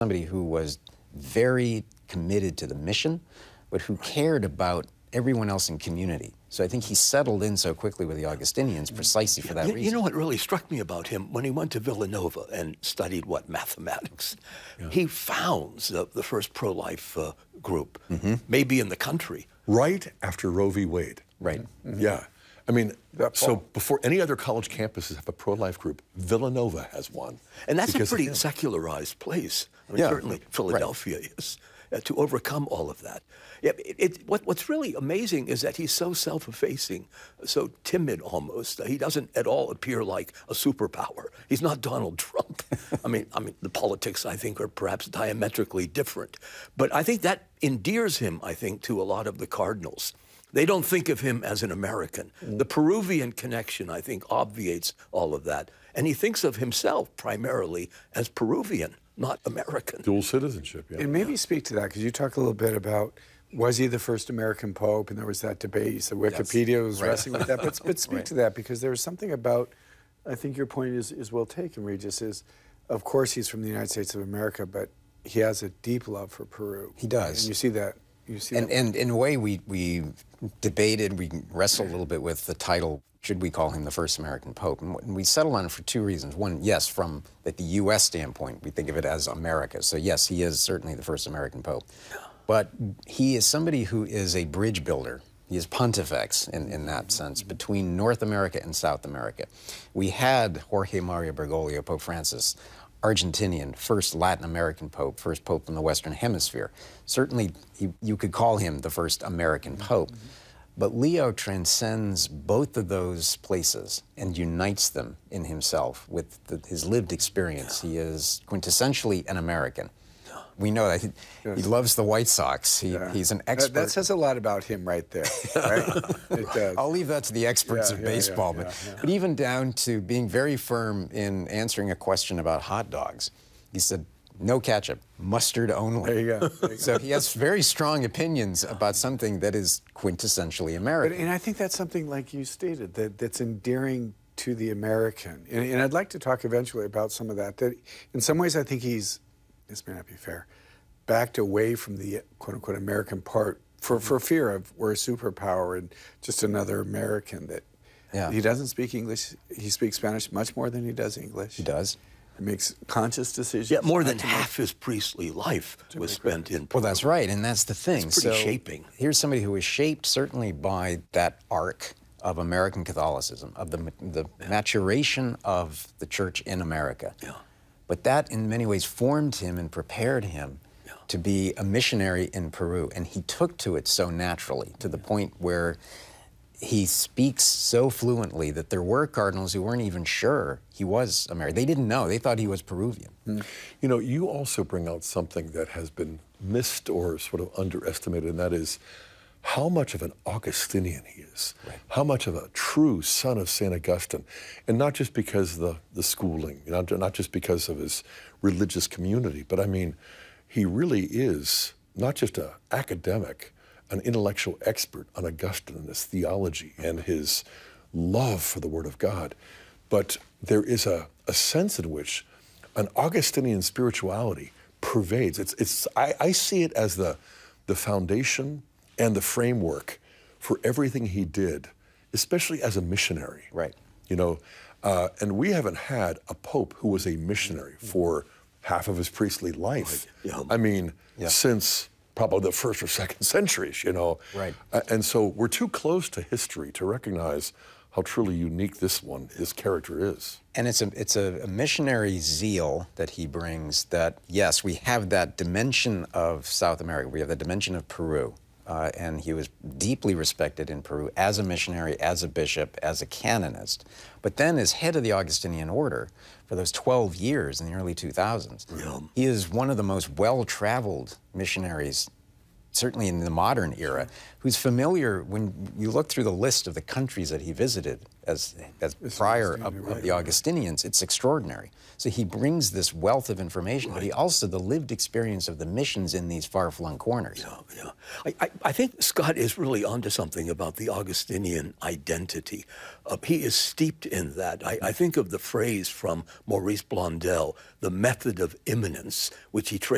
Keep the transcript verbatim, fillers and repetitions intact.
somebody who was very committed to the mission, but who cared about everyone else in community. So I think he settled in so quickly with the Augustinians precisely for that you, reason. You know what really struck me about him? When he went to Villanova and studied, what, mathematics, yeah. he founds the, the first pro-life uh, group, mm-hmm. maybe in the country. Right after Roe v. Wade. Right. Mm-hmm. Yeah. I mean, so before any other college campuses have a pro-life group, Villanova has one. And that's a pretty secularized place. I mean, yeah. certainly Philadelphia right. is, uh, to overcome all of that. Yeah, it, it, what, what's really amazing is that he's so self-effacing, so timid almost. He doesn't at all appear like a superpower. He's not Donald Trump. I mean, I mean, the politics, I think, are perhaps diametrically different. But I think that endears him, I think, to a lot of the Cardinals. They don't think of him as an American. Mm. The Peruvian connection, I think, obviates all of that. And he thinks of himself primarily as Peruvian, not American. Dual citizenship, yeah. And maybe speak to that, because you talk a little bit about, was he the first American pope? And there was that debate. So Wikipedia yes. was right. wrestling with that. But, but speak right. to that, because there was something about, I think your point is, is well taken, Regis, is, of course, he's from the United States of America, but he has a deep love for Peru. He does. And you see that. You see and, that. and in a way, we, we debated, we wrestled a little bit with the title, should we call him the first American Pope? And we settled on it for two reasons. One, yes, from the U S standpoint, we think of it as America. So yes, he is certainly the first American Pope. But he is somebody who is a bridge builder. He is pontifex in, in that sense, between North America and South America. We had Jorge Mario Bergoglio, Pope Francis, Argentinian, first Latin American Pope, first Pope in the Western Hemisphere. Certainly, he, you could call him the first American Pope. But Leo transcends both of those places and unites them in himself with the, his lived experience. He is quintessentially an American. We know that he, yes. he loves the White Sox. He, yeah. He's an expert. That, that says a lot about him right there, right? It does. I'll leave that to the experts yeah, of yeah, baseball. Yeah, but, yeah, yeah. but even down to being very firm in answering a question about hot dogs. He said, no ketchup, mustard only. There you go. There you so go. he has very strong opinions about something that is quintessentially American. But, and I think that's something, like you stated, that, that's endearing to the American. And, and I'd like to talk eventually about some of that. That in some ways, I think he's, this may not be fair, backed away from the quote-unquote American part for, for fear of we're a superpower and just another American. That yeah. He doesn't speak English. He speaks Spanish much more than he does English. He does. He makes conscious decisions. Yeah, more than half his priestly life was spent in Peru. Well, that's right, and that's the thing. It's pretty so shaping. Here's somebody who was shaped certainly by that arc of American Catholicism, of the, the yeah. maturation of the church in America. Yeah. But that, in many ways, formed him and prepared him yeah. to be a missionary in Peru. And he took to it so naturally, to the point where he speaks so fluently that there were cardinals who weren't even sure he was American. They didn't know. They thought he was Peruvian. Mm. You know, you also bring out something that has been missed or sort of underestimated, and that is how much of an Augustinian he is, right. how much of a true son of Saint Augustine, and not just because of the, the schooling, you know, not just because of his religious community, but I mean, he really is not just an academic, an intellectual expert on Augustine and his theology and his love for the Word of God, but there is a, a sense in which an Augustinian spirituality pervades. It's, it's, I, I see it as the, the foundation and the framework for everything he did, especially as a missionary. Right. You know, uh, and we haven't had a pope who was a missionary for half of his priestly life. Right. Yeah. I mean, yeah. since probably the first or second centuries, you know. Right. Uh, and so we're too close to history to recognize how truly unique this one, his character is. And it's a, it's a, a missionary zeal that he brings that, yes, we have that dimension of South America. We have the dimension of Peru. Uh, and he was deeply respected in Peru as a missionary, as a bishop, as a canonist. But then as head of the Augustinian order for those twelve years in the early two thousands, yeah. he is one of the most well-traveled missionaries, certainly in the modern era, who's familiar, when you look through the list of the countries that he visited as, as prior of, right, of the Augustinians, it's extraordinary. So he brings this wealth of information, right. but he also the lived experience of the missions in these far-flung corners. Yeah, yeah. I, I, I think Scott is really onto something about the Augustinian identity. Uh, he is steeped in that. I, I think of the phrase from Maurice Blondel, the method of immanence, which he traces